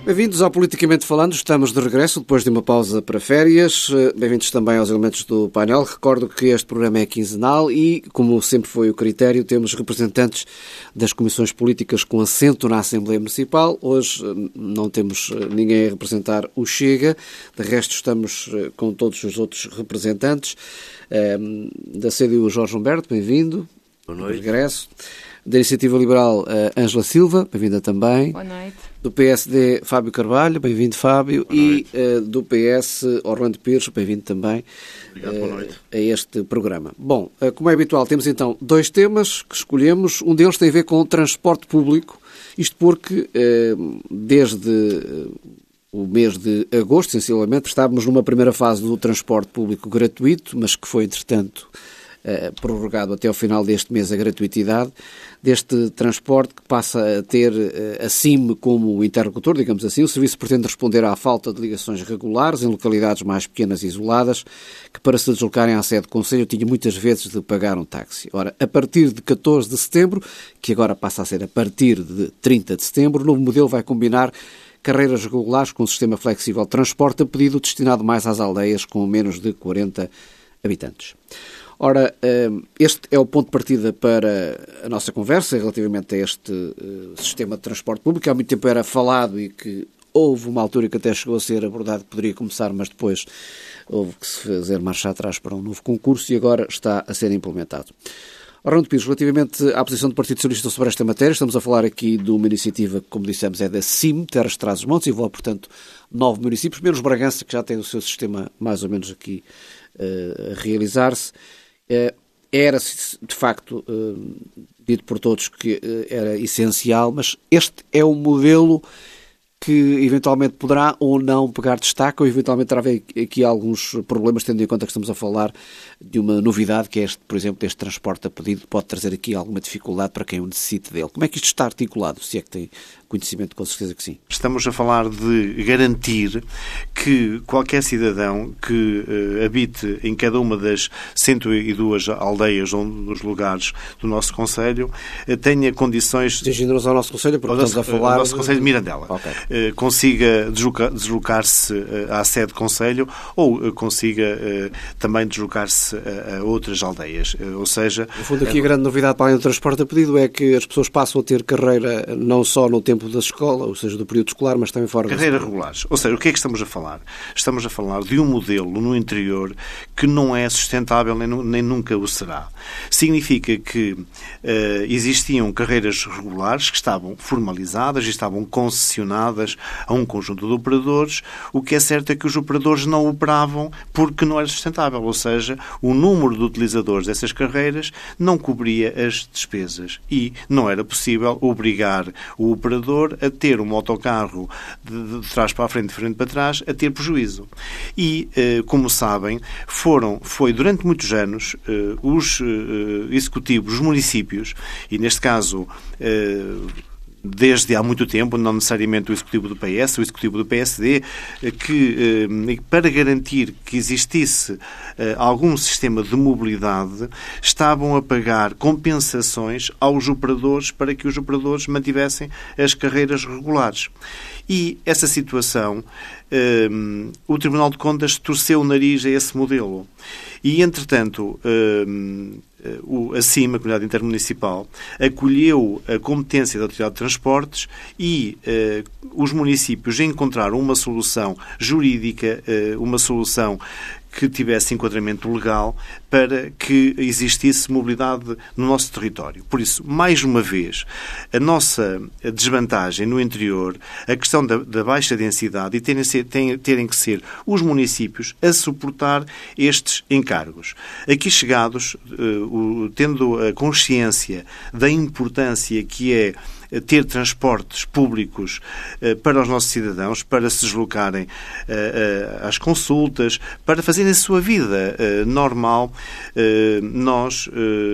Bem-vindos ao Politicamente Falando. Estamos de regresso depois de uma pausa para férias. Bem-vindos também aos elementos do painel. Recordo que este programa é quinzenal e, como sempre foi o critério, temos representantes das comissões políticas com assento na Assembleia Municipal. Hoje não temos ninguém a representar o Chega. De resto, estamos com todos os outros representantes. Da CDU, Jorge Humberto, bem-vindo. Boa noite. De regresso. Da Iniciativa Liberal, Ângela Silva, bem-vinda também. Boa noite. Do PSD, Fábio Carvalho, bem-vindo, Fábio. E do PS, Orlando Pires, bem-vindo também. Obrigado, boa noite. A este programa. Bom, como é habitual, temos então dois temas que escolhemos. Um deles tem a ver com o transporte público, isto porque desde o mês de agosto, sensivelmente, estávamos numa primeira fase do transporte público gratuito, mas que foi, entretanto, prorrogado até ao final deste mês a gratuitidade deste transporte, que passa a ter a SIM como interlocutor, digamos assim. O serviço pretende responder à falta de ligações regulares em localidades mais pequenas e isoladas, que para se deslocarem à sede do Conselho tinham muitas vezes de pagar um táxi. Ora, a partir de 14 de setembro, que agora passa a ser a partir de 30 de setembro, o novo modelo vai combinar carreiras regulares com um sistema flexível de transporte a pedido destinado mais às aldeias com menos de 40 habitantes. Ora, este é o ponto de partida para a nossa conversa relativamente a este sistema de transporte público. Há muito tempo era falado e que houve uma altura que até chegou a ser abordado que poderia começar, mas depois houve que se fazer marcha atrás para um novo concurso e agora está a ser implementado. Orlando Pires, relativamente à posição do Partido Socialista sobre esta matéria, estamos a falar aqui de uma iniciativa que, como dissemos, é da CIM, Terras de Trás-os-Montes, envolve, portanto, 9 municípios, menos Bragança, que já tem o seu sistema mais ou menos aqui a realizar-se. Era, de facto, dito por todos que era essencial, mas este é um modelo que eventualmente poderá ou não pegar destaque, ou eventualmente terá aqui alguns problemas, tendo em conta que estamos a falar de uma novidade, que é, por exemplo, este transporte a pedido, pode trazer aqui alguma dificuldade para quem o necessite dele. Como é que isto está articulado, se é que tem conhecimento? Com certeza que sim. Estamos a falar de garantir que qualquer cidadão que habite em cada uma das 102 aldeias ou dos lugares do nosso concelho tenha condições... Dirigindo-nos ao nosso concelho, porque estamos a falar... Ao nosso concelho de Mirandela. Okay. Consiga deslocar-se à sede do concelho ou consiga também deslocar-se a outras aldeias. Ou seja... No fundo, aqui a grande novidade para além do transporte a pedido é que as pessoas passam a ter carreira não só no tempo da escola, ou seja, do período escolar, mas também fora da escola. Carreiras regulares. Ou seja, o que é que estamos a falar? Estamos a falar de um modelo no interior que não é sustentável nem nunca o será. Significa que existiam carreiras regulares que estavam formalizadas e estavam concessionadas a um conjunto de operadores. O que é certo é que os operadores não operavam porque não era sustentável. Ou seja, o número de utilizadores dessas carreiras não cobria as despesas e não era possível obrigar o operador a ter um autocarro de trás para a frente, de frente para trás, a ter prejuízo. E, como sabem, foi durante muitos anos os executivos, os municípios, e neste caso... desde há muito tempo, não necessariamente o Executivo do PS, o Executivo do PSD, que para garantir que existisse algum sistema de mobilidade, estavam a pagar compensações aos operadores para que os operadores mantivessem as carreiras regulares. E essa situação, o Tribunal de Contas torceu o nariz a esse modelo. E, entretanto, a CIM, a Comunidade Intermunicipal, acolheu a competência da Autoridade de Transportes e os municípios encontraram uma solução jurídica, uma solução que tivesse enquadramento legal para que existisse mobilidade no nosso território. Por isso, mais uma vez, a nossa desvantagem no interior, a questão da baixa densidade e terem que ser os municípios a suportar estes encargos. Aqui chegados, tendo a consciência da importância que é ter transportes públicos para os nossos cidadãos, para se deslocarem às consultas, para fazerem a sua vida normal, nós,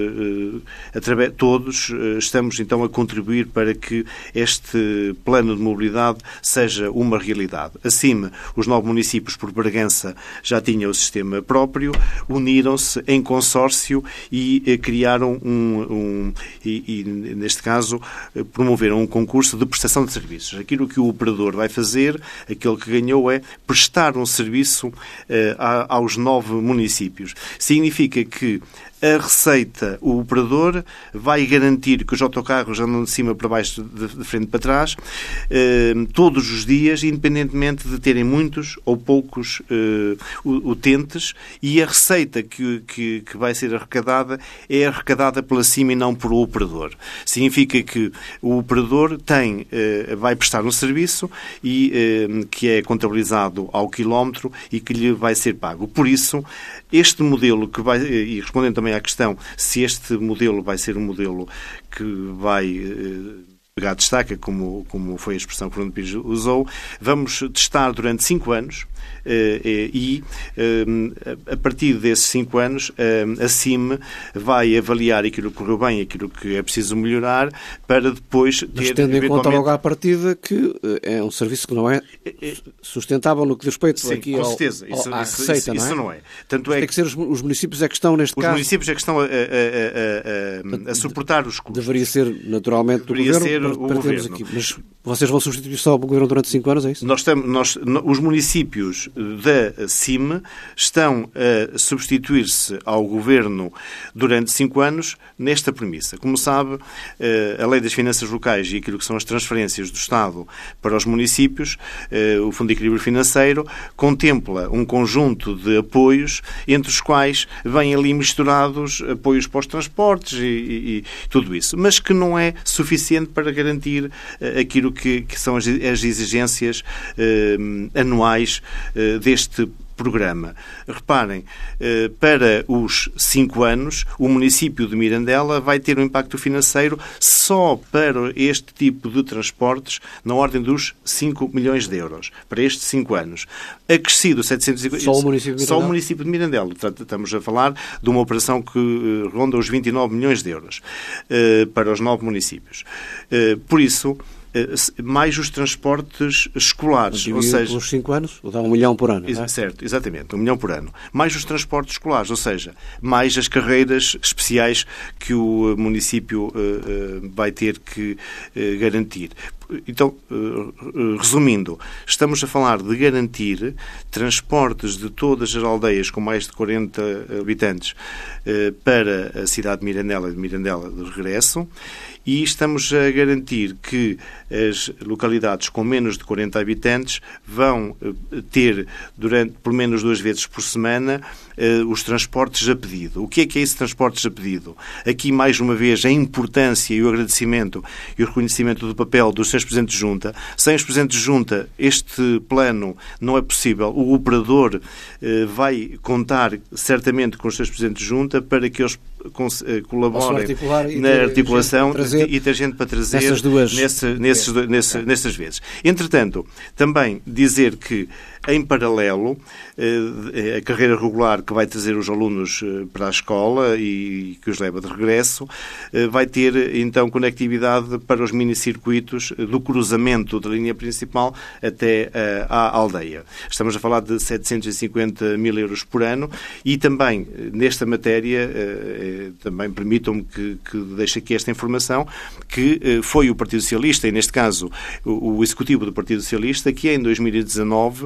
todos, estamos então a contribuir para que este plano de mobilidade seja uma realidade. Acima, os 9 municípios, por Bragança, já tinham o sistema próprio, uniram-se em consórcio e criaram neste caso, promoveram um concurso de prestação de serviços. Aquilo que o operador vai fazer, aquele que ganhou, é prestar um serviço aos 9 municípios. Significa que a receita, o operador, vai garantir que os autocarros andam de cima para baixo, de frente para trás, todos os dias, independentemente de terem muitos ou poucos utentes, e a receita que vai ser arrecadada é arrecadada pela CIM e não por o operador. Significa que o operador vai prestar um serviço que é contabilizado ao quilómetro e que lhe vai ser pago. Por isso, este modelo e respondendo também à questão se este modelo vai ser um modelo que vai pegar destaca, como foi a expressão que o Fernando Pires usou, vamos testar durante 5 anos e a partir desses 5 anos a CIM vai avaliar aquilo que correu bem, aquilo que é preciso melhorar, para depois ter... Mas tendo em conta logo à partida que é um serviço que não é sustentável no que diz respeito sim, aqui com certeza. à receita, isso não é? Tanto tem que ser os municípios é que estão neste caso... Os municípios é que estão a suportar os custos. Deveria ser naturalmente do governo, para termos aqui. Mas vocês vão substituir só o governo durante 5 anos, é isso? Os municípios da CIM estão a substituir-se ao governo durante 5 anos nesta premissa. Como sabe, a Lei das Finanças Locais e aquilo que são as transferências do Estado para os municípios, o Fundo de Equilíbrio Financeiro, contempla um conjunto de apoios, entre os quais vêm ali misturados apoios para os transportes e tudo isso, mas que não é suficiente para garantir aquilo que são as exigências anuais deste programa. Reparem, para os 5 anos, o município de Mirandela vai ter um impacto financeiro só para este tipo de transportes na ordem dos 5 milhões de euros, para estes 5 anos. Acrescido 750... Só o município de Mirandela? Só o município de Mirandela. Portanto, estamos a falar de uma operação que ronda os 29 milhões de euros para os 9 municípios. Por isso, mais os transportes escolares. Ou seja, pelos 5 anos, dá 1 milhão por ano. Não é? Certo, exatamente, 1 milhão por ano. Mais os transportes escolares, ou seja, mais as carreiras especiais que o município vai ter que garantir. Então, resumindo, estamos a falar de garantir transportes de todas as aldeias com mais de 40 habitantes para a cidade de Mirandela e de Mirandela de regresso, e estamos a garantir que as localidades com menos de 40 habitantes vão ter, pelo menos 2 vezes por semana, os transportes a pedido. O que é esse transportes a pedido? Aqui, mais uma vez, a importância e o agradecimento e o reconhecimento do papel dos seus Presidentes de Junta. Sem os Presidentes de Junta, este plano não é possível. O operador vai contar certamente com os seus Presidentes de Junta para que eles colaborem na articulação e ter gente para trazer nessas vezes. Entretanto, também dizer que, em paralelo, a carreira regular que vai trazer os alunos para a escola e que os leva de regresso, vai ter, então, conectividade para os minicircuitos do cruzamento da linha principal até à aldeia. Estamos a falar de 750 mil euros por ano e também, nesta matéria, também permitam-me que deixe aqui esta informação, que foi o Partido Socialista, e neste caso o Executivo do Partido Socialista, que em 2019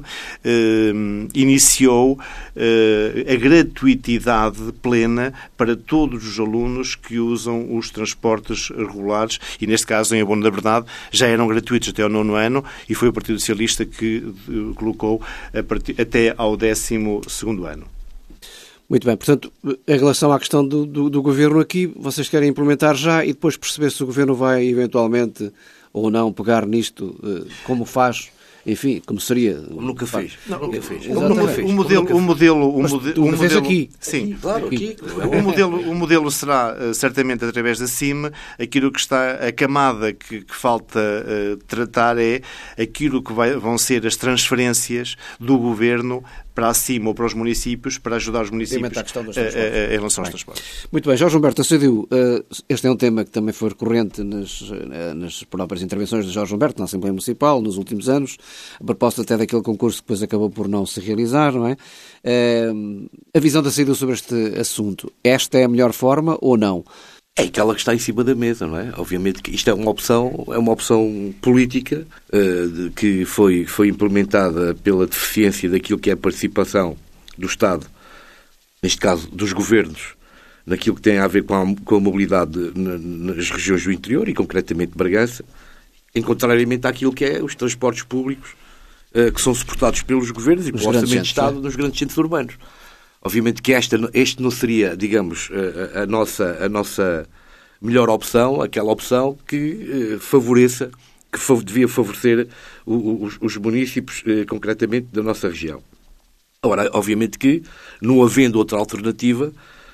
iniciou a gratuitidade plena para todos os alunos que usam os transportes regulares e, neste caso, em abono da verdade, já eram gratuitos até ao 9º ano e foi o Partido Socialista que colocou até ao 12º ano. Muito bem, portanto, em relação à questão do Governo aqui, vocês querem implementar já e depois perceber se o Governo vai eventualmente ou não pegar nisto, como faz, enfim, como seria... Nunca fez. Não, nunca fez. O modelo fez aqui. Sim, claro, aqui. O modelo será, certamente, através da CIM. Aquilo que está, a camada que falta tratar é aquilo que vão ser as transferências do Governo para a CIM ou para os municípios, para ajudar os municípios em relação aos transportes. Muito bem, Jorge Humberto Assadiu, este é um tema que também foi recorrente nas próprias intervenções de Jorge Humberto na Assembleia Municipal nos últimos anos, a propósito até daquele concurso que depois acabou por não se realizar, não é? A visão da Assadiu sobre este assunto, esta é a melhor forma ou não? É aquela que está em cima da mesa, não é? Obviamente que isto é uma opção política que foi implementada pela deficiência daquilo que é a participação do Estado, neste caso dos governos, naquilo que tem a ver com a mobilidade nas regiões do interior e concretamente Bragança, em contrariamente àquilo que é os transportes públicos que são suportados pelos governos e pelo Orçamento de Estado nos grandes centros urbanos. Obviamente que este não seria, digamos, a nossa melhor opção, aquela opção que devia favorecer os municípios, concretamente, da nossa região. Ora, obviamente que, não havendo outra alternativa,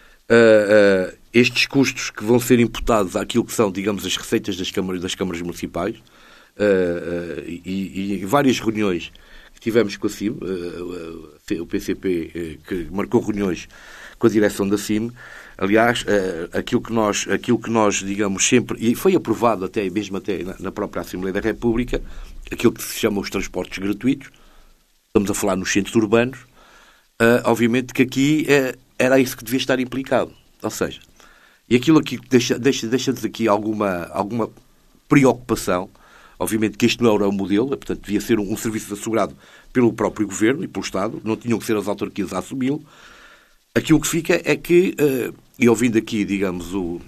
estes custos que vão ser imputados àquilo que são, digamos, as receitas das câmaras municipais, e em várias reuniões que tivemos com a CIM, o PCP que marcou reuniões com a direção da CIM, aliás, aquilo que nós digamos sempre, e foi aprovado até na própria Assembleia da República, aquilo que se chama os transportes gratuitos, estamos a falar nos centros urbanos, obviamente que aqui era isso que devia estar implicado. Ou seja, e aquilo aqui deixa-nos aqui alguma preocupação. Obviamente que este não era o modelo, portanto, devia ser um serviço assegurado pelo próprio Governo e pelo Estado, não tinham que ser as autarquias a assumi-lo. Aquilo que fica é que, e ouvindo aqui, digamos, o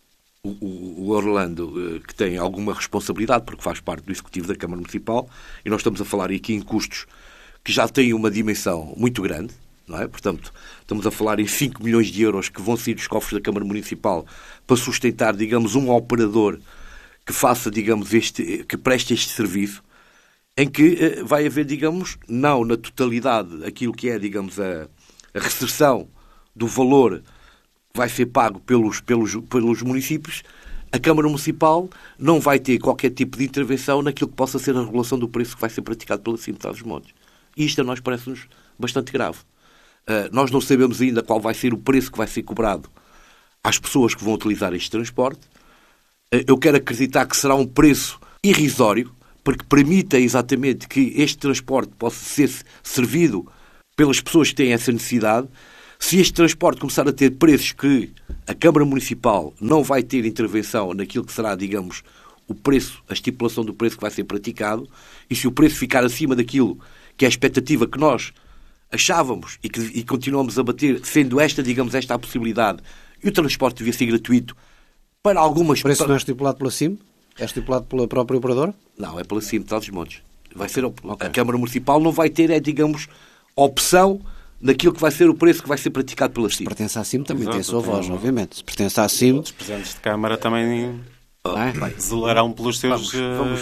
Orlando, que tem alguma responsabilidade, porque faz parte do Executivo da Câmara Municipal, e nós estamos a falar aqui em custos que já têm uma dimensão muito grande, não é? Portanto, estamos a falar em 5 milhões de euros que vão sair dos cofres da Câmara Municipal para sustentar, digamos, um operador que faça, digamos, que preste este serviço, em que vai haver, digamos, não na totalidade aquilo que é, digamos, a restrição do valor que vai ser pago pelos municípios, a Câmara Municipal não vai ter qualquer tipo de intervenção naquilo que possa ser a regulação do preço que vai ser praticado pela CIM de Trás-os-Montes. E isto a nós parece-nos bastante grave. Nós não sabemos ainda qual vai ser o preço que vai ser cobrado às pessoas que vão utilizar este transporte. Eu quero acreditar que será um preço irrisório, porque permita exatamente que este transporte possa ser servido pelas pessoas que têm essa necessidade. Se este transporte começar a ter preços que a Câmara Municipal não vai ter intervenção naquilo que será, digamos, o preço, a estipulação do preço que vai ser praticado, e se o preço ficar acima daquilo que é a expectativa que nós achávamos e continuamos a bater, sendo esta, digamos, esta a possibilidade, e o transporte devia ser gratuito para algumas... O preço não é estipulado pela CIM? É estipulado pela própria operadora? Não, é pela CIM de Trás-os-Montes. Vai ser a Câmara Municipal não vai ter, digamos, opção daquilo que vai ser o preço que vai ser praticado pela CIM. Se pertence à CIM também tem a sua voz, obviamente. Se pertence à CIM... Os presidentes de Câmara também zelarão pelos seus...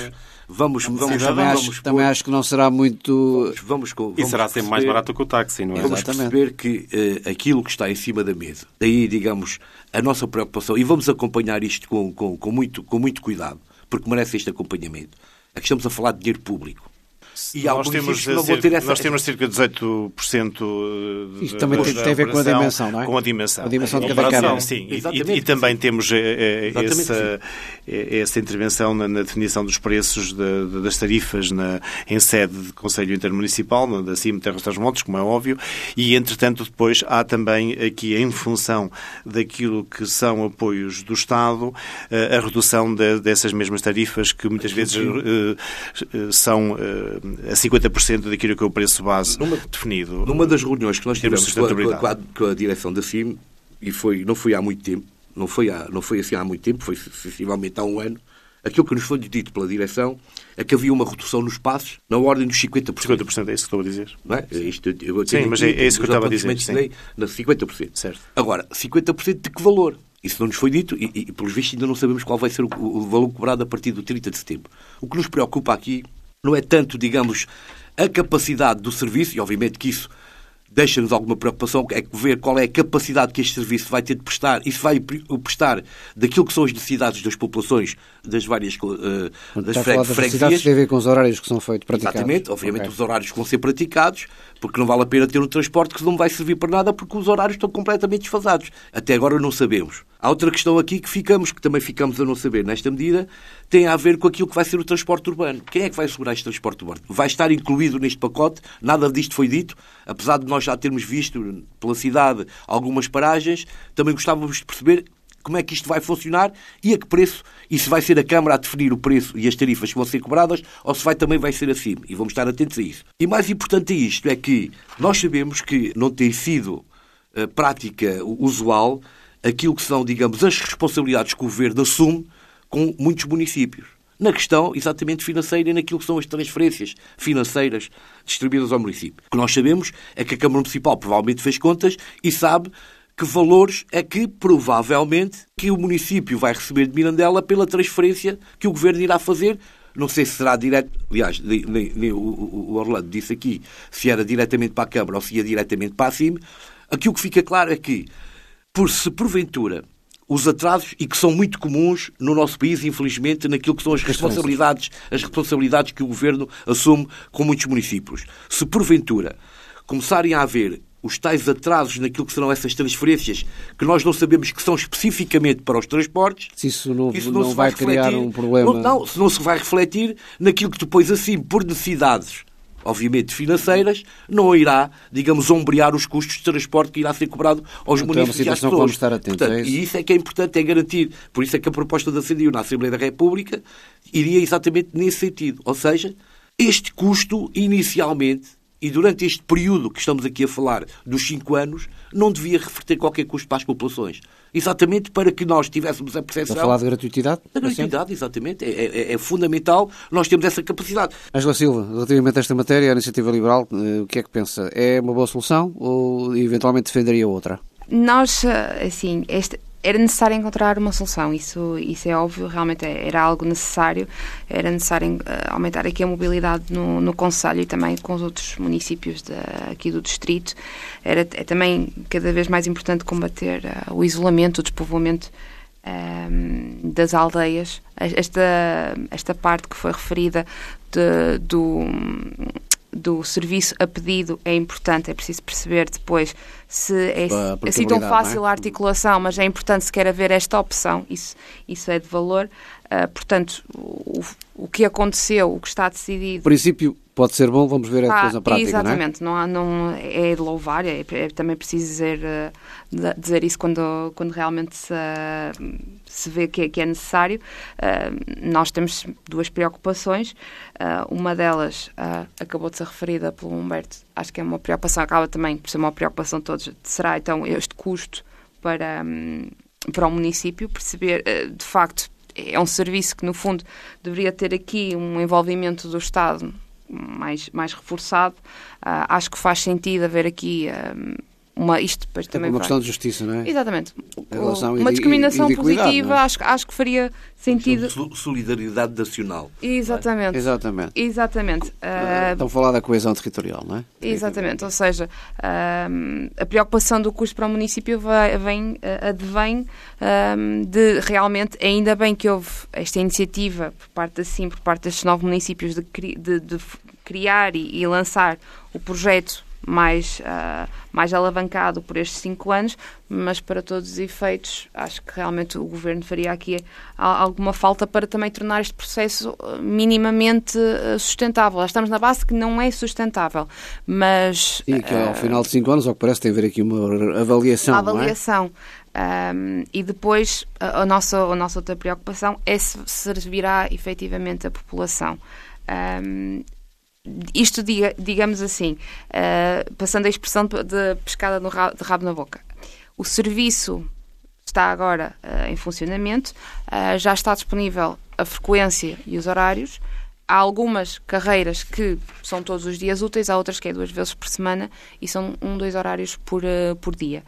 Também acho que não será muito... E será sempre mais barato que o táxi, não é? Vamos perceber que aquilo que está em cima da mesa, daí, digamos, a nossa preocupação, e vamos acompanhar isto com muito cuidado, porque merece este acompanhamento, é que estamos a falar de dinheiro público. E nós temos cerca de 18%. Isto também tem a ver com a dimensão, não é? Com a dimensão. A dimensão de cada câmara. Sim, e também temos essa intervenção na definição dos preços das tarifas em sede de Conselho Intermunicipal, da CIM Terras dos Montes, como é óbvio, e entretanto depois há também aqui, em função daquilo que são apoios do Estado, a redução dessas mesmas tarifas que muitas vezes são a 50% daquilo que é o preço base definido. Numa das reuniões que nós tivemos com a direção da CIM, e não foi há muito tempo, não foi assim há muito tempo, foi sensivelmente há um ano, aquilo que nos foi dito pela direção é que havia uma redução nos passos na ordem dos 50%. 50% é isso que estou a dizer. Não é? Sim, mas é isso que eu estava a dizer. Sim. Na 50%. Certo. Agora, 50% de que valor? Isso não nos foi dito e pelos vistos, ainda não sabemos qual vai ser o valor cobrado a partir do 30 de setembro. O que nos preocupa aqui não é tanto, digamos, a capacidade do serviço, e obviamente que isso deixa-nos alguma preocupação, é ver qual é a capacidade que este serviço vai ter de prestar e se vai prestar daquilo que são as necessidades das populações das várias freguesias. Tem a ver com os horários que são praticados. Exatamente, obviamente os horários que vão ser praticados, porque não vale a pena ter um transporte que não vai servir para nada porque os horários estão completamente desfasados. Até agora não sabemos. Há outra questão aqui que também ficamos a não saber nesta medida, tem a ver com aquilo que vai ser o transporte urbano. Quem é que vai assegurar este transporte urbano? Vai estar incluído neste pacote? Nada disto foi dito, apesar de nós já termos visto pela cidade algumas paragens, também gostávamos de perceber como é que isto vai funcionar e a que preço, e se vai ser a Câmara a definir o preço e as tarifas que vão ser cobradas, ou se também vai ser assim. E vamos estar atentos a isso. E mais importante a isto é que nós sabemos que não tem sido prática usual aquilo que são, digamos, as responsabilidades que o Governo assume com muitos municípios. Na questão, exatamente, financeira e naquilo que são as transferências financeiras distribuídas ao município. O que nós sabemos é que a Câmara Municipal provavelmente fez contas e sabe que valores é que, provavelmente, que o município vai receber de Mirandela pela transferência que o Governo irá fazer. Não sei se será direto, aliás, o Orlando disse aqui se era diretamente para a Câmara ou se ia diretamente para a CIM. Aqui o que fica claro é que, se porventura os atrasos, e que são muito comuns no nosso país, infelizmente, naquilo que são as responsabilidades que o Governo assume com muitos municípios. Se porventura começarem a haver os tais atrasos naquilo que serão essas transferências, que nós não sabemos que são especificamente para os transportes, se isso não vai criar um problema. Se não se vai refletir naquilo que depois, assim, por necessidades obviamente financeiras, não irá, digamos, ombrear os custos de transporte que irá ser cobrado aos municípios e às pessoas. Vamos estar atentos, portanto, e isso é que é importante, é garantir. Por isso é que a proposta da CDU na Assembleia da República iria exatamente nesse sentido. Ou seja, este custo, inicialmente, e durante este período que estamos aqui a falar, dos 5 anos, não devia refletir qualquer custo para as populações. Exatamente para que nós tivéssemos a percepção... Para falar de gratuitidade? Da gratuidade, exatamente. É fundamental nós termos essa capacidade. Ângela Silva, relativamente a esta matéria, a Iniciativa Liberal, o que é que pensa? É uma boa solução ou eventualmente defenderia outra? Nós, assim, era necessário encontrar uma solução, isso é óbvio, realmente era algo necessário, era necessário aumentar aqui a mobilidade no concelho e também com os outros municípios aqui do distrito. É também cada vez mais importante combater o isolamento, o despovoamento das aldeias. Esta parte que foi referida do serviço a pedido é importante, é preciso perceber depois se é assim tão fácil a articulação, mas é importante se quer haver esta opção, isso é de valor. Portanto, o que aconteceu, o que está decidido... O princípio pode ser bom, vamos ver depois na prática, exatamente, não é de louvar, é também preciso dizer isso quando realmente se vê que é necessário. Nós temos 2 preocupações, uma delas acabou de ser referida pelo Humberto, acho que é uma preocupação, acaba também por ser uma preocupação de todos, será então este custo para o município, perceber, de facto, é um serviço que, no fundo, deveria ter aqui um envolvimento do Estado mais reforçado. Acho que faz sentido haver aqui isto depois também uma questão de justiça, não é? Exatamente. Uma discriminação positiva, é? acho que faria sentido. Solidariedade nacional. Exatamente. Estão a falar da coesão territorial, não é? Exatamente. Ou seja, a preocupação do custo para o município advém de realmente, ainda bem que houve esta iniciativa por parte destes 9 municípios de criar e lançar o projeto mais alavancado por estes 5 anos, mas para todos os efeitos acho que realmente o Governo faria aqui alguma falta para também tornar este processo minimamente sustentável. Estamos na base que não é sustentável, mas... Sim, que ao final de 5 anos, ao que parece, tem a haver aqui uma avaliação, não é? E depois a nossa outra preocupação é se servirá efetivamente a população. Isto, digamos assim, passando a expressão de pescada de rabo na boca. O serviço está agora em funcionamento, já está disponível a frequência e os horários. Há algumas carreiras que são todos os dias úteis, há outras que é 2 vezes por semana e são 2 horários por dia.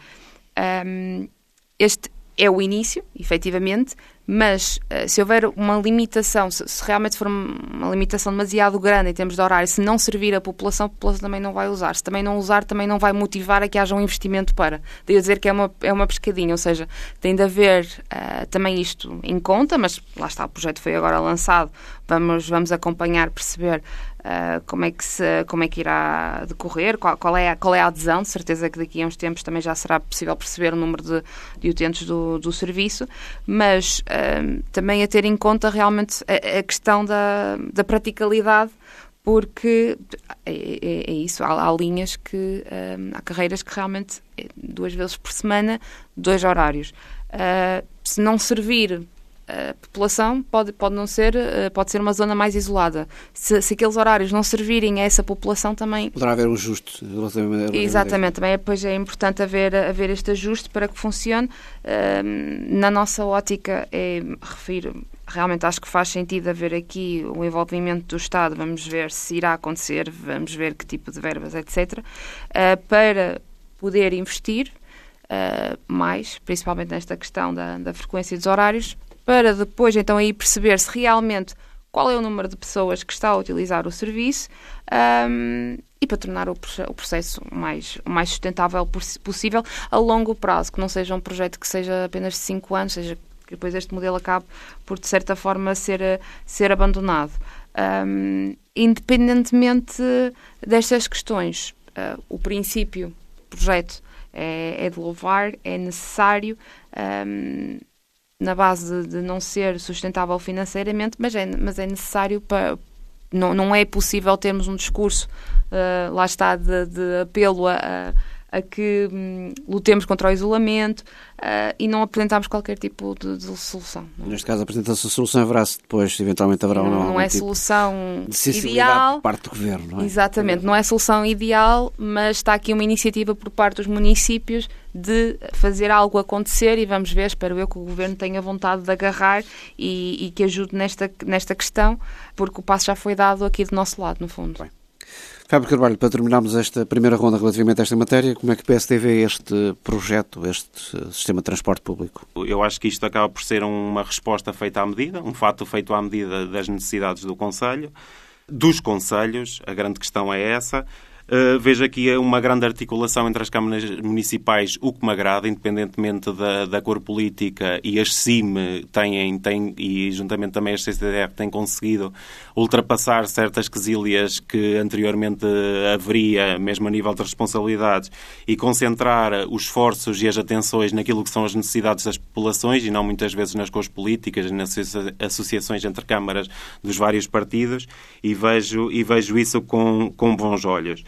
Este é o início, efetivamente, mas se houver uma limitação, se realmente for uma limitação demasiado grande em termos de horário, se não servir a população também não vai usar. Se também não usar, também não vai motivar a que haja um investimento para. Devo dizer que é uma pescadinha, ou seja, tem de haver também isto em conta, mas lá está, o projeto foi agora lançado, vamos acompanhar, perceber como é que irá decorrer, qual é a adesão. De certeza que daqui a uns tempos também já será possível perceber o número de utentes do serviço, mas também a ter em conta realmente a questão da praticalidade, porque é isso, há linhas que há carreiras que realmente 2 vezes por semana, 2 horários. se não servir a população, pode ser uma zona mais isolada. Se aqueles horários não servirem a essa população, também... Poderá haver um ajuste. Exatamente. Também depois é importante haver este ajuste para que funcione. Na nossa ótica, realmente acho que faz sentido haver aqui o envolvimento do Estado. Vamos ver se irá acontecer, vamos ver que tipo de verbas, etc. Para poder investir mais, principalmente nesta questão da frequência dos horários, para depois então aí perceber se realmente qual é o número de pessoas que está a utilizar o serviço e para tornar o processo o mais sustentável possível a longo prazo, que não seja um projeto que seja apenas de 5 anos, seja que depois este modelo acabe por, de certa forma, ser abandonado. Independentemente destas questões, o princípio do projeto é de louvar, é necessário, na base de não ser sustentável financeiramente, mas é necessário para... Não é possível termos um discurso, lá está, de apelo a que lutemos contra o isolamento e não apresentarmos qualquer tipo de solução. Neste caso, apresenta-se a solução, haverá-se depois, eventualmente haverá não é tipo solução de ideal por parte do Governo, não é? Exatamente, não é solução ideal, mas está aqui uma iniciativa por parte dos municípios de fazer algo acontecer e vamos ver, espero eu, que o Governo tenha vontade de agarrar e que ajude nesta questão, porque o passo já foi dado aqui do nosso lado, no fundo. Bem. Fábio Carvalho, para terminarmos esta primeira ronda relativamente a esta matéria, como é que o PSD vê este projeto, este sistema de transporte público? Eu acho que isto acaba por ser uma resposta feita à medida, um fato feito à medida das necessidades do Conselho, dos Conselhos, a grande questão é essa. Vejo aqui uma grande articulação entre as câmaras municipais, o que me agrada, independentemente da cor política, e as CIM têm, e juntamente também as CCDR, têm conseguido ultrapassar certas quesílias que anteriormente haveria, mesmo a nível de responsabilidades, e concentrar os esforços e as atenções naquilo que são as necessidades das populações e não muitas vezes nas cores políticas e nas associações entre câmaras dos vários partidos, e vejo isso com bons olhos.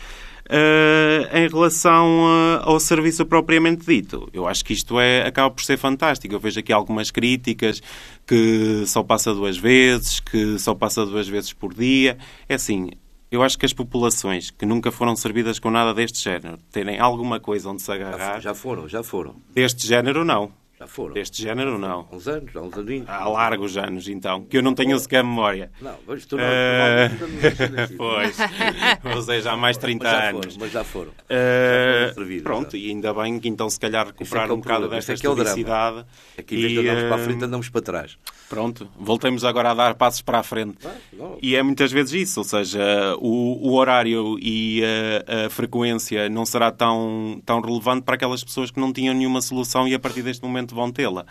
Em relação ao serviço propriamente dito, eu acho que isto acaba por ser fantástico. Eu vejo aqui algumas críticas que só passa 2 vezes, que só passa 2 vezes por dia. É assim, eu acho que as populações que nunca foram servidas com nada deste género terem alguma coisa onde se agarrar... Já foram. Deste género, não. Já foram. Deste género, não. Há uns anos. Há largos anos, então, que eu não tenho sequer memória. Não, mas tu não... Pois, ou seja, há mais de 30 anos. Mas já foram. Pronto, e ainda bem que então se calhar recuperar um bocado desta historicidade. Aqui, em vez de andarmos para a frente, andamos para trás. Pronto, voltemos agora a dar passos para a frente. E é muitas vezes isso, ou seja, o horário e a frequência não será tão relevante para aquelas pessoas que não tinham nenhuma solução e a partir deste momento vão tê-la.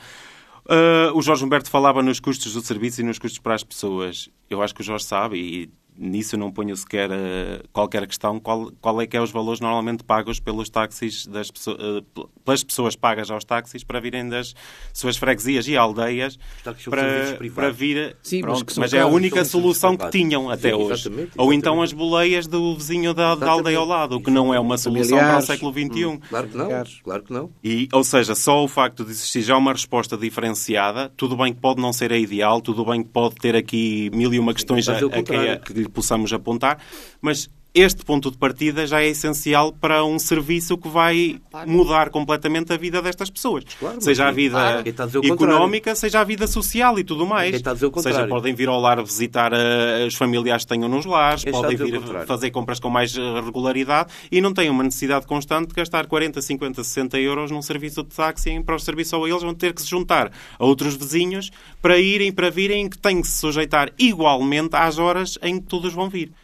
O Jorge Humberto falava nos custos do serviço e nos custos para as pessoas. Eu acho que o Jorge sabe, e nisso eu não ponho sequer qualquer questão, qual é que é os valores normalmente pagos pelos táxis, pelas pessoas pagas aos táxis para virem das suas freguesias e aldeias para vir... Sim, pronto, mas é a única solução que tinham até hoje. Exatamente. Ou então as boleias do vizinho da aldeia ao lado, o que não é uma solução para o século XXI. Claro que não. E, ou seja, só o facto de existir já uma resposta diferenciada, tudo bem que pode não ser a ideal, tudo bem que pode ter aqui 1001 questões que lhe possamos apontar, mas este ponto de partida já é essencial para um serviço que vai mudar completamente a vida destas pessoas. Claro, seja a vida económica, seja a vida social e tudo mais. Seja, podem vir ao lar visitar os familiares que tenham nos lares, podem vir fazer compras com mais regularidade e não têm uma necessidade constante de gastar 40, 50, 60 euros num serviço de táxi para o serviço, ou eles vão ter que se juntar a outros vizinhos para virem, que têm que se sujeitar igualmente às horas em que todos vão vir.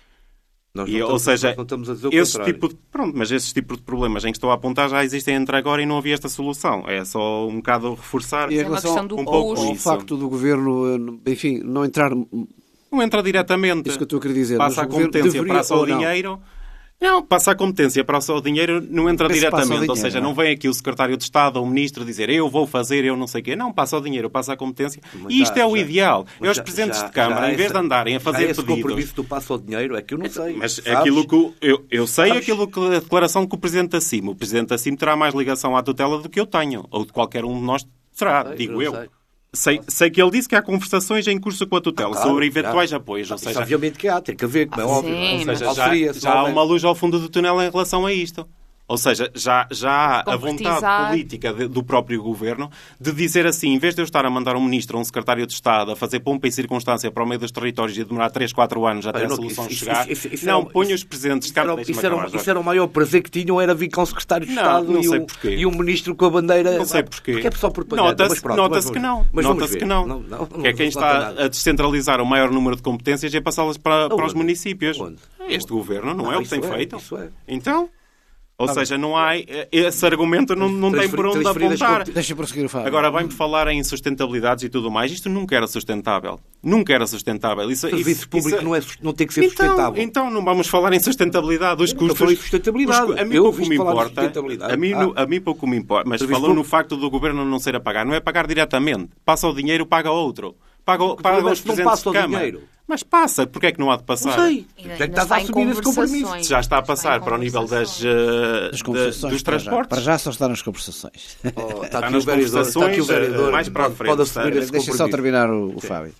Ou seja, esse tipo de problemas em que estou a apontar já existem entre agora e não havia esta solução. É só um bocado reforçar e em relação ao facto do Governo, enfim, não entra diretamente. Isso que eu estou a querer dizer. Passa a competência, passa o dinheiro. Não, passa a competência para o dinheiro, não entra diretamente. Ou seja, não vem aqui o secretário de Estado ou o ministro dizer eu vou fazer, eu não sei o quê. Não, passa o dinheiro, passa a competência. E isto é o ideal. É os presidentes de Câmara, em vez de andarem a fazer pedidos... Esse compromisso do passo ao dinheiro é que eu não sei. Mas é aquilo que eu sei, aquilo que a declaração que o Presidente da CIM. O Presidente da CIM terá mais ligação à tutela do que eu tenho, ou de qualquer um de nós Será, digo eu. Sei que ele disse que há conversações em curso com a tutela sobre eventuais apoios. Ou seja, obviamente que há, tem que haver, como é óbvio. Ou seja, já há uma luz ao fundo do túnel em relação a isto. Ou seja, já há a vontade política do próprio governo de dizer assim, em vez de eu estar a mandar um ministro ou um secretário de Estado a fazer pompa e circunstância para o meio dos territórios e demorar 3, 4 anos até a solução chegar, ponha os presidentes de Câmara. Isso era o maior prazer que tinham, era vir com o secretário de Estado e um ministro com a bandeira. Não sei porquê. Porque é só propaganda. Nota-se que não. Que é quem está a descentralizar o maior número de competências e a passá-las para os municípios. Este governo não é o que tem feito. Então... Ou seja, não há... Esse argumento não tem por onde apontar. Deixa prosseguir o Fábio. Agora, vai-me falar em sustentabilidades e tudo mais. Isto nunca era sustentável. Nunca era sustentável. O serviço público não tem que ser sustentável. Então, não vamos falar em sustentabilidade. Os custos... Eu falei sustentabilidade. A mim pouco me importa. A mim pouco me importa. Mas falou no facto do governo não ser a pagar. Não é pagar diretamente. Passa o dinheiro, paga outro. Paga os presidentes de Câmara. Mas passa. Porquê é que não há de passar? Não sei. Estás a assumir esse compromisso. Já está a passar para o nível dos transportes. Para já só está nas conversações. Está aqui o vereador. Mais para a frente. Pode assumir esse compromisso. Deixa só terminar o Fábio.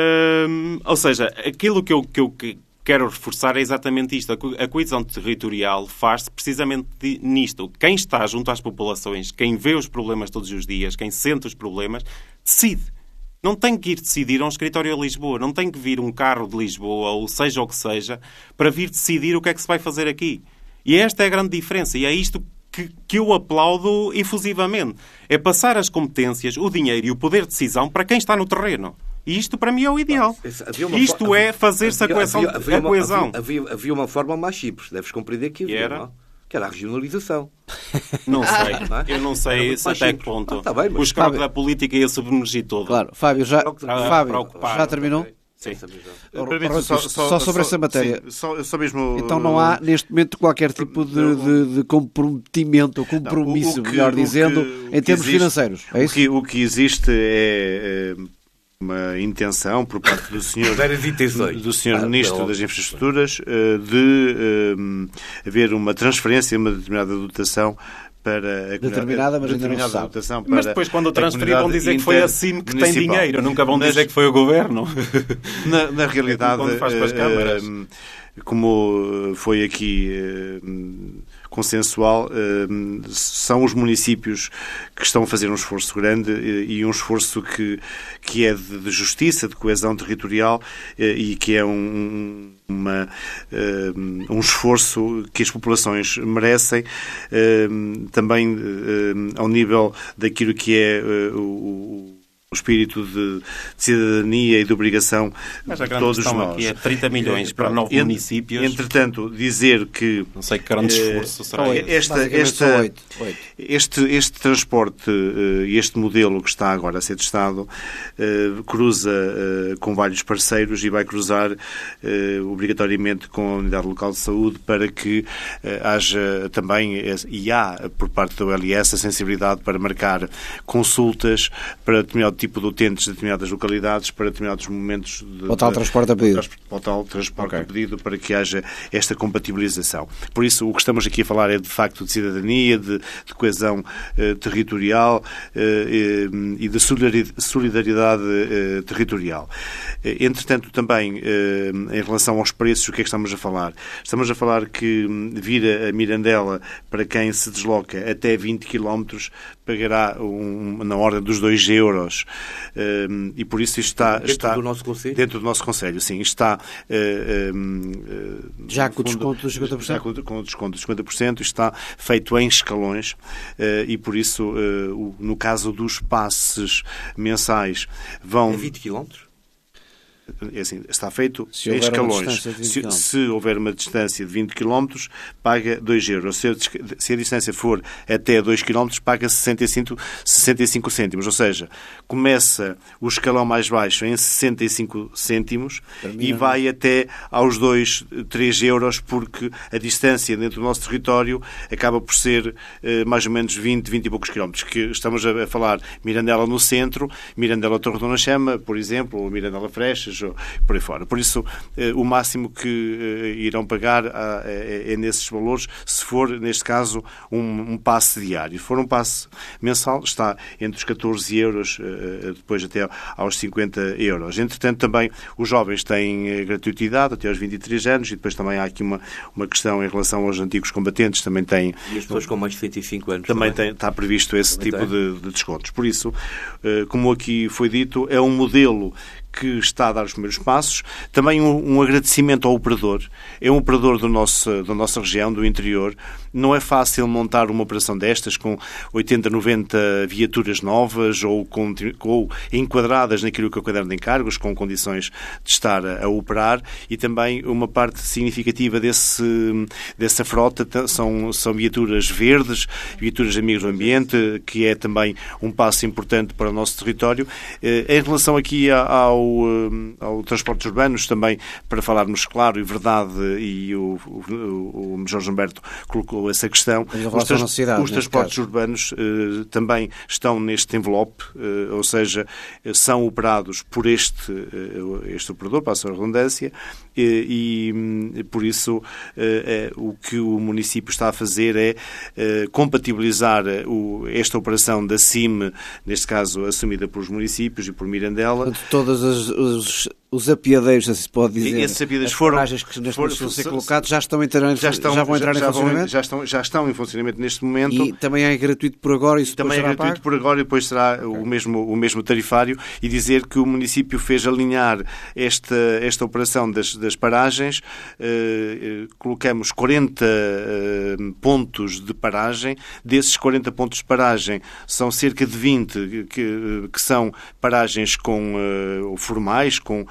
Ou seja, aquilo que eu quero reforçar é exatamente isto. A coesão territorial faz-se precisamente nisto. Quem está junto às populações, quem vê os problemas todos os dias, quem sente os problemas, decide. Não tem que ir decidir a um escritório a Lisboa. Não tem que vir um carro de Lisboa, ou seja o que seja, para vir decidir o que é que se vai fazer aqui. E esta é a grande diferença. E é isto que eu aplaudo efusivamente. É passar as competências, o dinheiro e o poder de decisão para quem está no terreno. E isto, para mim, é o ideal. Isto é fazer-se a coesão. Havia uma forma mais simples. Deves compreender que havia, não? Que era a regionalização. Não sei. Eu não sei até que ponto. O escroque da política ia submergir todo. Claro. Fábio, já terminou? Sim. Só sobre essa matéria. Só mesmo... Então não há, neste momento, qualquer tipo de comprometimento ou compromisso, melhor dizendo, em termos financeiros. É isso? O que existe é uma intenção por parte do senhor Ministro das Infraestruturas de haver uma transferência, uma determinada dotação para a determinada, mas ainda não se sabe. Mas depois, quando transferir, vão dizer que foi a CIM que tem dinheiro. Nunca vão dizer que foi o Governo. Na realidade, como foi aqui consensual, são os municípios que estão a fazer um esforço grande e um esforço que é de justiça, de coesão territorial e que é um esforço que as populações merecem, também ao nível daquilo que é o espírito de cidadania e de obrigação de todos nós. Aqui é 30 milhões para 9 municípios. Entretanto, dizer que... Não sei que grande esforço será este transporte e este modelo que está agora a ser testado cruza com vários parceiros e vai cruzar obrigatoriamente com a Unidade Local de Saúde para que haja também, e há por parte da OLS, a sensibilidade para marcar consultas para determinado tipo de utentes de determinadas localidades para determinados momentos o tal transporte a pedido. O tal transporte a pedido para que haja esta compatibilização. Por isso, o que estamos aqui a falar é de facto de cidadania, de coesão territorial e de solidariedade territorial. Entretanto, também, em relação aos preços, o que é que estamos a falar? Estamos a falar que vir a Mirandela, para quem se desloca até 20 km, pagará na ordem dos 2 euros. E por isso isto está do nosso concelho? Dentro do nosso concelho, sim. Está já com o desconto dos 50%? Já com o desconto dos 50%. Está feito em escalões e por isso, no caso dos passes mensais, vão... 20 km? É assim, está feito em escalões. Se houver uma distância de 20 km, paga 2 euros. Se a distância for até 2 km, paga 65 cêntimos. Ou seja, começa o escalão mais baixo em 65 cêntimos e vai até aos 2, 3 euros, porque a distância dentro do nosso território acaba por ser mais ou menos 20 e poucos quilómetros. Que estamos a falar Mirandela no centro, Mirandela Torre Dona Chama, por exemplo, ou Mirandela Freixas, Cascais, por aí fora. Por isso, o máximo que irão pagar é nesses valores, se for, neste caso, um passe diário. Se for um passe mensal, está entre os 14 euros, depois até aos 50 euros. Entretanto, também os jovens têm gratuitidade até aos 23 anos e depois também há aqui uma questão em relação aos antigos combatentes, também têm... E as pessoas com mais de 65 anos também está previsto esse tipo de descontos. Por isso, como aqui foi dito, é um modelo que está a dar os primeiros passos. Também um agradecimento ao operador. É um operador da nossa região, do interior. Não é fácil montar uma operação destas com 80, 90 viaturas novas ou enquadradas naquilo que é o caderno de encargos, com condições de estar a operar, e também uma parte significativa dessa frota são viaturas verdes, viaturas amigos do ambiente, que é também um passo importante para o nosso território. Em relação aqui ao transportes urbanos, também para falarmos claro e verdade, e o Jorge Humberto colocou essa questão, os transportes urbanos também estão neste envelope, ou seja, são operados por este operador, passa a redundância, e por isso o que o município está a fazer é compatibilizar esta operação da CIM, neste caso assumida pelos municípios e por Mirandela. Todas os apiadeiros, se pode dizer, esses apiadeiros as paragens que neste momento estão a ser colocados já vão entrar em funcionamento? Já estão em funcionamento neste momento. E também é gratuito por agora? Isso também é gratuito por agora e depois será o mesmo tarifário, e dizer que o município fez alinhar esta operação das paragens. Colocamos 40 pontos de paragem. Desses 40 pontos de paragem são cerca de 20 que são paragens formais, com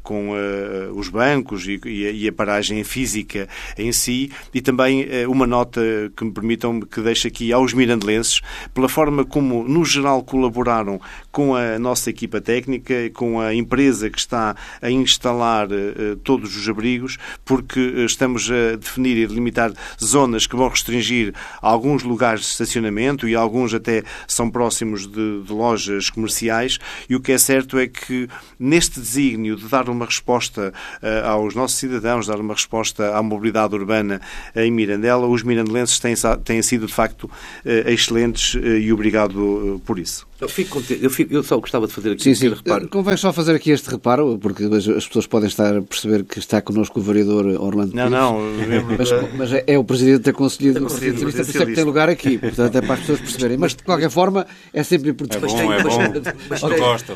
os bancos e a paragem física em si, e também uma nota que me permitam, que deixo aqui aos mirandelenses, pela forma como, no geral, colaboraram com a nossa equipa técnica, com a empresa que está a instalar todos os abrigos, porque estamos a definir e delimitar zonas que vão restringir alguns lugares de estacionamento, e alguns até são próximos de lojas comerciais, e o que é certo é que neste desígnio de dar uma resposta aos nossos cidadãos, dar uma resposta à mobilidade urbana em Mirandela, os mirandelenses têm sido, de facto, excelentes, e obrigado por isso. Eu fico contente. Eu só gostava de fazer aqui um reparo. Convém só fazer aqui este reparo, porque as pessoas podem estar a perceber que está connosco o vereador Orlando Pires. Mas é o Presidente da Conselhia do Partido Socialista, por isso é que tem lugar aqui. Portanto, é para as pessoas perceberem. Mas, de qualquer forma, é sempre importante. É bom. Eu gosto.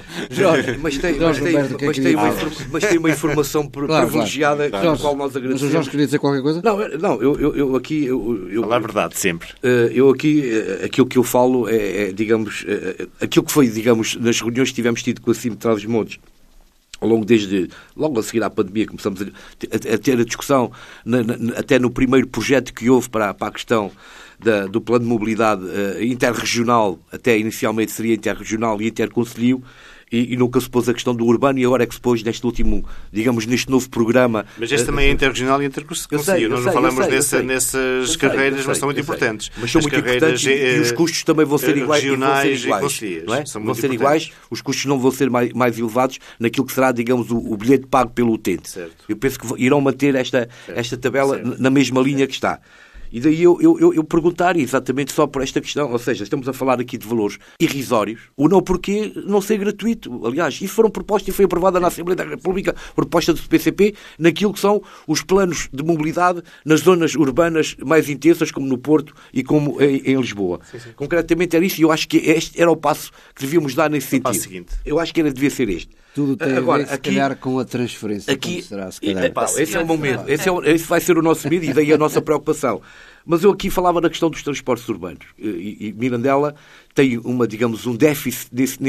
Mas tem uma informação privilegiada, pela qual nós agradecemos. Mas o Jorge queria dizer qualquer coisa? Não, eu aqui... Falar a verdade, sempre. Eu aqui, aquilo que eu falo digamos... aquilo que foi, digamos, nas reuniões que tivemos tido com a CIM de Trás-os-Montes, logo a seguir à pandemia, começamos a ter a discussão, até no primeiro projeto que houve para a questão do plano de mobilidade interregional, até inicialmente seria interregional e interconcelhio, e nunca se pôs a questão do urbano, e agora é que se pôs neste novo programa. Mas este também é interregional e interconcelho. Nós não falamos nessas carreiras, mas são muito importantes. Mas são muito importantes, e os custos também vão ser iguais. Regionais e não é? Vão ser iguais, os custos não vão ser mais elevados naquilo que será, digamos, o bilhete pago pelo utente. Certo. Eu penso que irão manter esta tabela na mesma linha que está. E daí eu perguntar exatamente só por esta questão, ou seja, estamos a falar aqui de valores irrisórios, ou não, porque não ser gratuito. Aliás, isso foram propostas e foi aprovada na Assembleia da República, proposta do PCP, naquilo que são os planos de mobilidade nas zonas urbanas mais intensas, como no Porto e como em Lisboa. Sim. Concretamente era isso, e eu acho que este era o passo que devíamos dar nesse sentido. O passo seguinte. Eu acho que devia ser este. Tudo tem agora, a ver, se calhar, com a transferência. Aqui, será, se calhar. Esse é o meu medo. Esse vai ser o nosso medo, e daí a nossa preocupação. Mas eu aqui falava na questão dos transportes urbanos. E Mirandela tem um déficit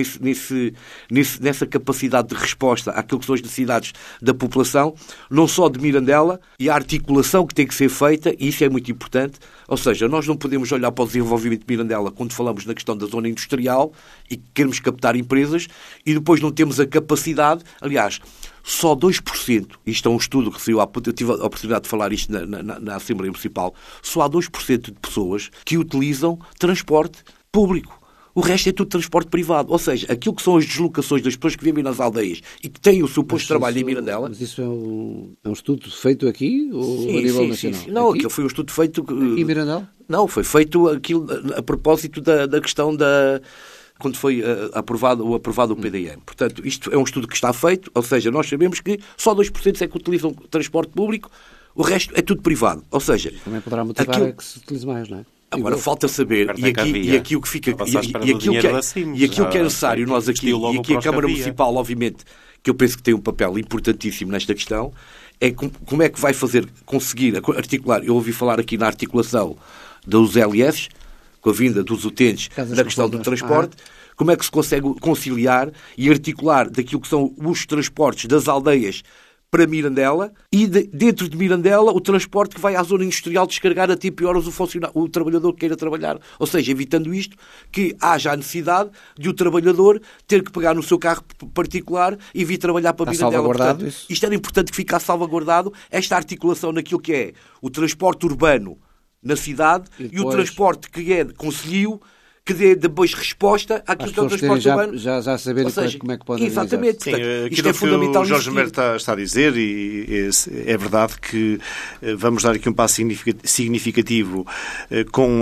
nessa capacidade de resposta àquilo que são as necessidades da população, não só de Mirandela, e a articulação que tem que ser feita, e isso é muito importante. Ou seja, nós não podemos olhar para o desenvolvimento de Mirandela quando falamos na questão da zona industrial e queremos captar empresas, e depois não temos a capacidade. Aliás, só 2%, isto é um estudo que saiu, eu tive a oportunidade de falar isto na Assembleia Municipal, só há 2% de pessoas que utilizam transporte público. O resto é tudo transporte privado. Ou seja, aquilo que são as deslocações das pessoas que vivem nas aldeias e que têm o seu posto de trabalho em Mirandela... Mas isso é um estudo feito aqui ou a nível nacional? Sim. Não, aqui? aquilo foi um estudo feito... Em Mirandela? Não, foi feito aquilo a propósito da questão da... quando foi aprovado o PDM. Portanto, isto é um estudo que está feito, ou seja, nós sabemos que só 2% é que utilizam transporte público, o resto é tudo privado. Ou seja... Também poderá motivar a que se utilize mais, não é? Agora falta saber, e aqui o que fica, e aquilo que é necessário nós aqui, e aqui a Câmara Municipal, obviamente, que eu penso que tem um papel importantíssimo nesta questão, é como é que vai conseguir articular. Eu ouvi falar aqui na articulação dos LS, com a vinda dos utentes na questão do transporte, como é que se consegue conciliar e articular daquilo que são os transportes das aldeias para Mirandela e dentro de Mirandela o transporte que vai à zona industrial descarregar a tipo e horas o trabalhador que queira trabalhar. Ou seja, evitando isto, que haja a necessidade de o trabalhador ter que pegar no seu carro particular e vir trabalhar para Mirandela. Portanto, isto era importante que ficasse salvaguardado, esta articulação naquilo que é o transporte urbano na cidade e o transporte que é de concelho, que dê depois resposta àquilo que é o transporte urbano. Já saberem como é que podem exatamente. Portanto, isto é fundamental. O Jorge Humberto está a dizer, e é verdade que vamos dar aqui um passo significativo com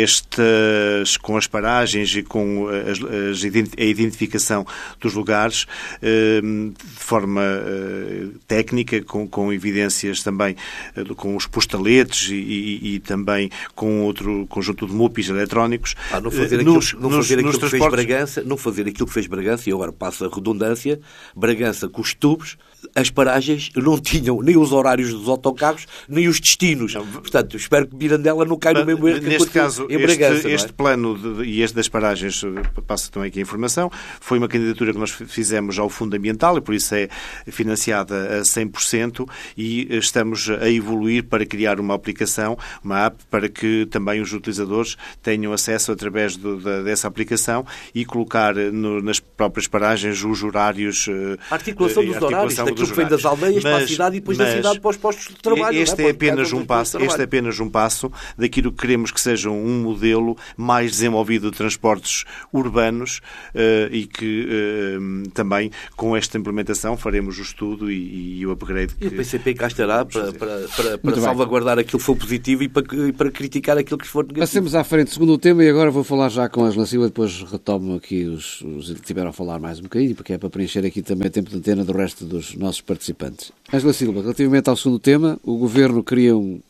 as paragens e com a identificação dos lugares de forma técnica, com evidências também com os postaletes e também com outro conjunto de MUPIs eletrónicos. Não fazer aquilo que fez Bragança, e agora passa a redundância, Bragança com os tubos, as paragens não tinham nem os horários dos autocarros, nem os destinos. Portanto, espero que Mirandela não caia no mesmo erro que neste caso, em Bragança. Este plano e este das paragens, passa também aqui a informação, foi uma candidatura que nós fizemos ao Fundo Ambiental e por isso é financiada a 100% e estamos a evoluir para criar uma aplicação, uma app, para que também os utilizadores tenham acesso através dessa aplicação e colocar nas próprias paragens os horários. A articulação dos horários, daquilo que vem das aldeias para a cidade e depois da cidade para os postos de trabalho. Este é apenas um passo daquilo que queremos que seja um modelo mais desenvolvido de transportes urbanos e que também com esta implementação faremos o estudo e o upgrade. E o PCP cá estará para salvaguardar aquilo que for positivo e para criticar aquilo que for negativo. Passemos à frente, segundo tema, e agora vou falar já com a Angela Silva, depois retomo aqui os que tiveram a falar mais um bocadinho, porque é para preencher aqui também tempo de antena do resto dos nossos participantes. Angela Silva, relativamente ao segundo tema, o Governo cria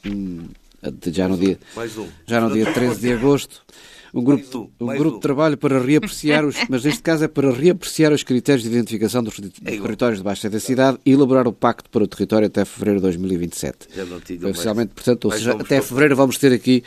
já no dia 13 de agosto, um grupo de trabalho para reapreciar mas neste caso é para reapreciar os critérios de identificação dos territórios de baixa densidade e elaborar o pacto para o território até fevereiro de 2027. Oficialmente, portanto, até fevereiro vamos ter aqui...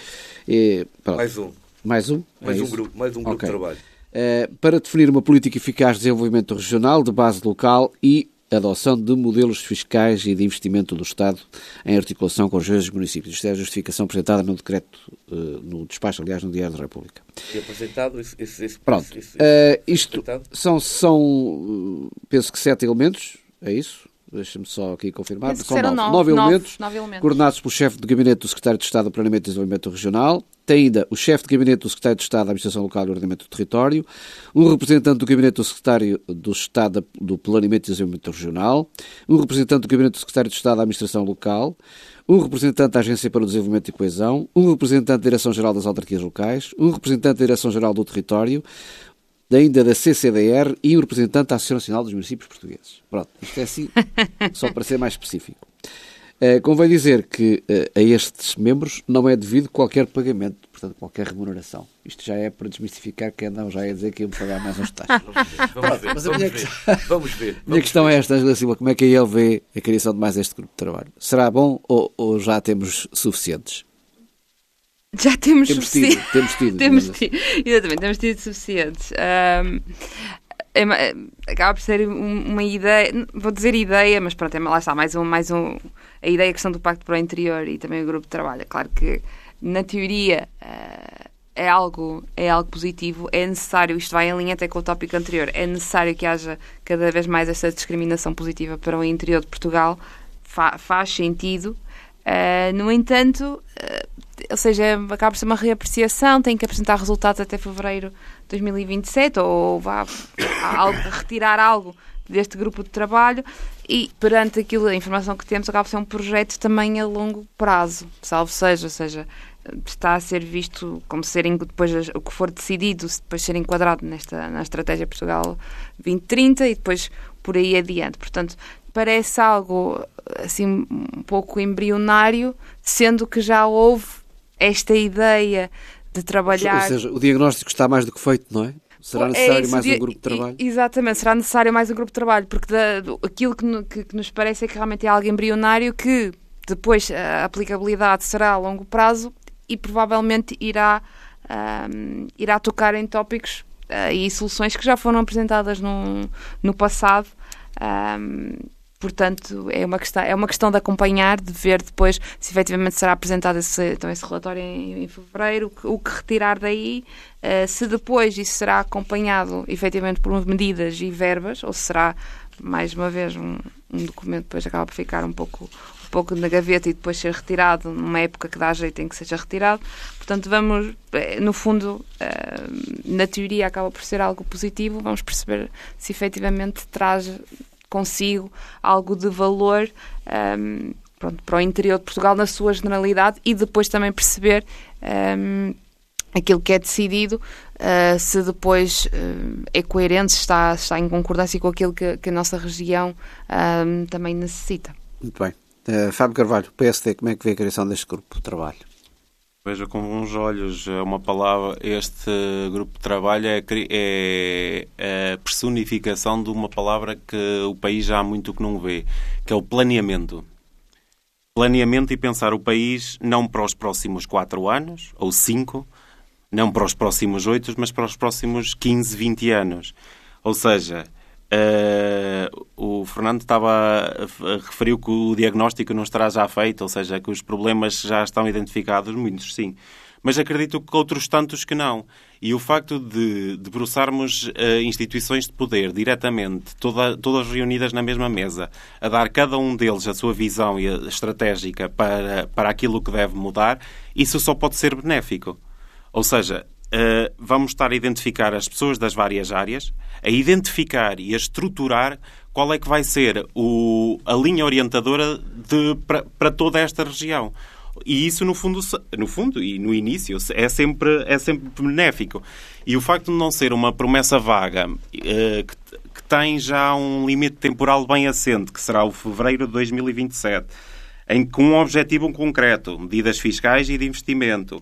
Mais um grupo de trabalho. Para definir uma política eficaz de desenvolvimento regional, de base local e adoção de modelos fiscais e de investimento do Estado em articulação com os municípios. Isto é a justificação apresentada no decreto, no despacho, aliás, no Diário da República. E apresentado Pronto. Isto são, penso que 7 elementos, é isso? Deixa-me só aqui confirmar. São 9 elementos, coordenados pelo chefe de gabinete do Secretário de Estado do Planeamento e Desenvolvimento Regional. Tem ainda o chefe de gabinete do Secretário de Estado da Administração Local e Ordenamento do Território, um representante do gabinete do Secretário do Estado do Planeamento e Desenvolvimento Regional, um representante do gabinete do Secretário de Estado da Administração Local, um representante da Agência para o Desenvolvimento e Coesão, um representante da Direção-Geral das Autarquias Locais, um representante da Direção-Geral do Território, ainda da CCDR e um representante da Associação Nacional dos Municípios Portugueses. Pronto, isto é assim, só para ser mais específico. Convém dizer que a estes membros não é devido qualquer pagamento, portanto, qualquer remuneração. Isto já é para desmistificar quem andam já a dizer que iam pagar mais uns taxas. Vamos ver. A minha questão é esta, Angela Silva, como é que a ele vê a criação de mais este grupo de trabalho? Será bom ou já temos suficientes? Já temos suficientes. Exatamente, temos tido suficientes. Acaba por ser uma ideia, vou dizer ideia, mas pronto, lá está, mais um, a ideia, a questão do Pacto para o Interior e também o grupo de trabalho. É claro que, na teoria, é algo positivo, é necessário, isto vai em linha até com o tópico anterior, é necessário que haja cada vez mais esta discriminação positiva para o interior de Portugal, faz sentido. No entanto, ou seja, acaba por ser uma reapreciação, tem que apresentar resultados até fevereiro de 2027, ou retirar algo deste grupo de trabalho, e perante a informação que temos, acaba por ser um projeto também a longo prazo, salvo seja, ou seja, está a ser visto como depois o que for decidido, depois ser enquadrado na estratégia Portugal 2030 e depois por aí adiante. Portanto, parece algo assim um pouco embrionário, sendo que já houve esta ideia de trabalhar... Ou seja, o diagnóstico está mais do que feito, não é? Será necessário mais um grupo de trabalho? Exatamente, será necessário mais um grupo de trabalho, porque aquilo que nos parece é que realmente é algo embrionário, que depois a aplicabilidade será a longo prazo e provavelmente irá tocar em tópicos e soluções que já foram apresentadas no passado. Portanto, é uma questão de acompanhar, de ver depois se efetivamente será apresentado esse relatório em fevereiro, o que retirar daí, se depois isso será acompanhado efetivamente por medidas e verbas, ou se será, mais uma vez, um documento que depois acaba por ficar um pouco na gaveta e depois ser retirado numa época que dá jeito em que seja retirado. Portanto, vamos, no fundo, na teoria acaba por ser algo positivo, vamos perceber se efetivamente traz consigo algo de valor para o interior de Portugal na sua generalidade, e depois também perceber aquilo que é decidido, se depois é coerente, se está em concordância com aquilo que a nossa região também necessita. Muito bem. Fábio Carvalho, PSD, como é que vê a criação deste grupo de trabalho? Veja com uns olhos uma palavra. Este grupo de trabalho é a personificação de uma palavra que o país já há muito que não vê, que é o planeamento. Planeamento e pensar o país não para os próximos 4 anos, ou 5, não para os próximos 8, mas para os próximos 15, 20 anos. Ou seja, o Fernando referiu que o diagnóstico não estará já feito, ou seja, que os problemas já estão identificados, muitos sim, mas acredito que outros tantos que não. E o facto de debruçarmos instituições de poder diretamente, todas reunidas na mesma mesa, a dar cada um deles a sua visão estratégica para aquilo que deve mudar, isso só pode ser benéfico. Ou seja, vamos estar a identificar as pessoas das várias áreas, a identificar e a estruturar qual é que vai ser a linha orientadora para toda esta região. E isso, no fundo e no início, é sempre benéfico. E o facto de não ser uma promessa vaga, que tem já um limite temporal bem assente, que será o fevereiro de 2027, com um objetivo concreto, medidas fiscais e de investimento,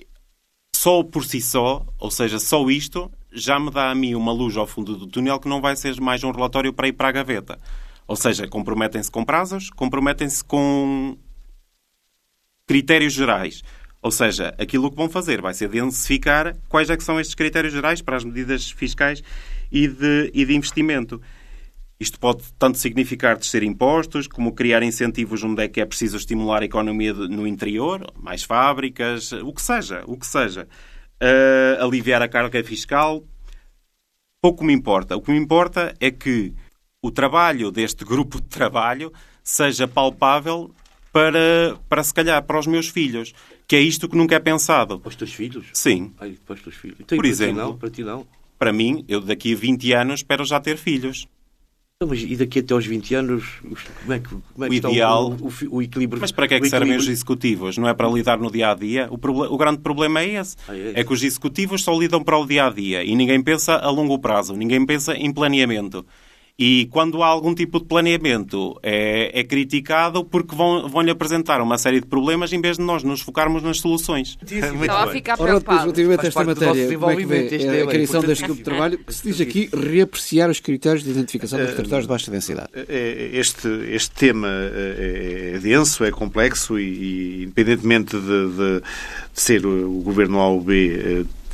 só por si só, ou seja, só isto, já me dá a mim uma luz ao fundo do túnel que não vai ser mais um relatório para ir para a gaveta. Ou seja, comprometem-se com prazos, comprometem-se com critérios gerais. Ou seja, aquilo que vão fazer vai ser densificar quais é que são estes critérios gerais para as medidas fiscais e de investimento. Isto pode tanto significar descer impostos, como criar incentivos onde é que é preciso estimular a economia no interior, mais fábricas, o que seja. Aliviar a carga fiscal, pouco me importa. O que me importa é que o trabalho deste grupo de trabalho seja palpável para se calhar, para os meus filhos, que é isto que nunca é pensado. Para os teus filhos? Sim. Para os teus filhos. Então, por exemplo, para ti não? Para mim, eu daqui a 20 anos espero já ter filhos. Mas e daqui até aos 20 anos, como é que está ideal, o equilíbrio? Mas para que é que servem os executivos? Não é para lidar no dia-a-dia? O grande problema é esse. É que os executivos só lidam para o dia-a-dia e ninguém pensa a longo prazo, ninguém pensa em planeamento. E quando há algum tipo de planeamento é criticado porque vão-lhe apresentar uma série de problemas em vez de nós nos focarmos nas soluções. Estava a ficar preocupado. Relativamente a esta matéria, como é que vê a criação deste grupo de trabalho, que se diz aqui reapreciar os critérios de identificação dos territórios de baixa densidade? Este tema é denso, é complexo e independentemente de ser o governo A ou B,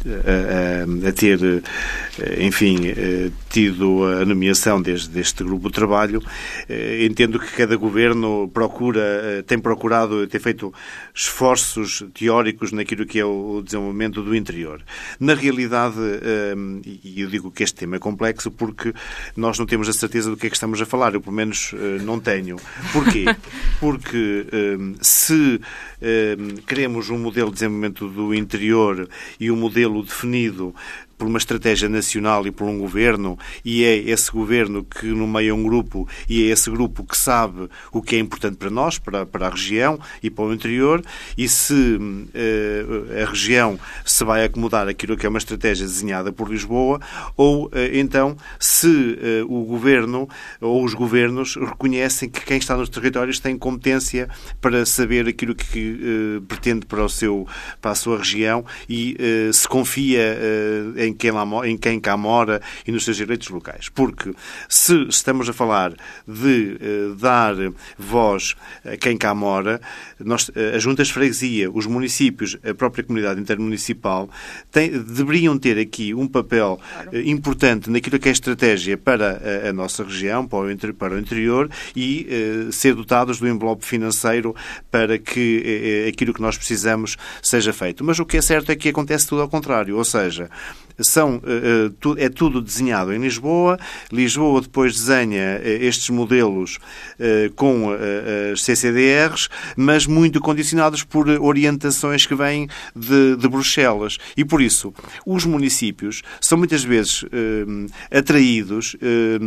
a ter, enfim, tido a nomeação deste grupo de trabalho, entendo que cada governo tem procurado, tem feito esforços teóricos naquilo que é o desenvolvimento do interior. Na realidade, e eu digo que este tema é complexo porque nós não temos a certeza do que é que estamos a falar, eu pelo menos não tenho. Porquê? Porque se queremos um modelo de desenvolvimento do interior e um modelo definido por uma estratégia nacional e por um governo, e é esse governo que nomeia um grupo e é esse grupo que sabe o que é importante para nós, para a região e para o interior, e se a região se vai acomodar àquilo que é uma estratégia desenhada por Lisboa, ou então se o governo ou os governos reconhecem que quem está nos territórios tem competência para saber aquilo que pretende para a sua região e se confia em quem cá mora e nos seus direitos locais. Porque se estamos a falar de dar voz a quem cá mora, as juntas de freguesia, os municípios, a própria comunidade intermunicipal deveriam ter aqui um papel importante naquilo que é estratégia para a nossa região, para o interior, e ser dotados do envelope financeiro para que aquilo que nós precisamos seja feito. Mas o que é certo é que acontece tudo ao contrário, ou seja, é tudo desenhado em Lisboa. Lisboa depois desenha estes modelos com as CCDRs, mas muito condicionados por orientações que vêm de Bruxelas. E por isso, os municípios são muitas vezes atraídos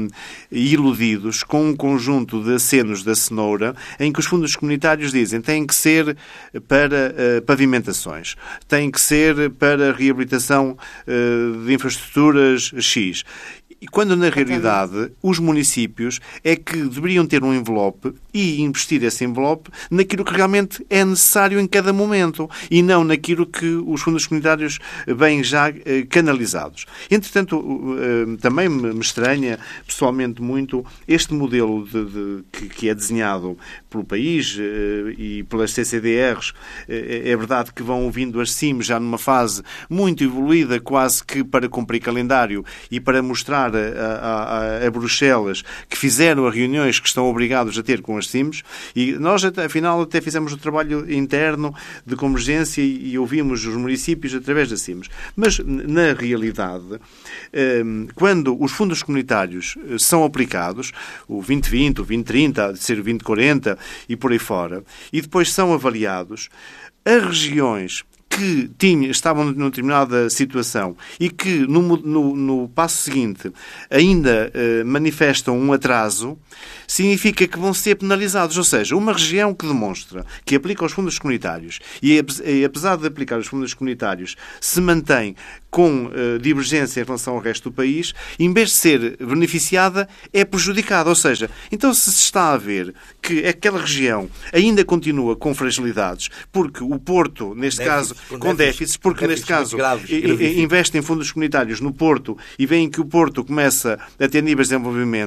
e iludidos com um conjunto de acenos da cenoura em que os fundos comunitários dizem têm que ser para pavimentações, têm que ser para reabilitação de infraestruturas X. E quando, na realidade, os municípios é que deveriam ter um envelope e investir esse envelope naquilo que realmente é necessário em cada momento e não naquilo que os fundos comunitários vêm já canalizados. Entretanto, também me estranha pessoalmente muito este modelo que é desenhado pelo país e pelas CCDRs. É verdade que vão vindo as CIMs já numa fase muito evoluída, quase que para cumprir calendário e para mostrar a Bruxelas que fizeram as reuniões que estão obrigados a ter com as CIMs, e nós, afinal, até fizemos o trabalho interno de convergência e ouvimos os municípios através das CIMs. Mas, na realidade, quando os fundos comunitários são aplicados, o 2020, o 2030, de ser o 2040 e por aí fora, e depois são avaliados, as regiões que estavam numa determinada situação e que no passo seguinte ainda manifestam um atraso, significa que vão ser penalizados. Ou seja, uma região que demonstra que aplica os fundos comunitários e, apesar de aplicar os fundos comunitários, se mantém com divergência em relação ao resto do país, em vez de ser beneficiada, é prejudicada. Ou seja, então se está a ver que aquela região ainda continua com fragilidades, porque o Porto, neste caso, com déficits, porque neste caso investe em fundos comunitários no Porto e veem que o Porto começa a ter níveis de desenvolvimento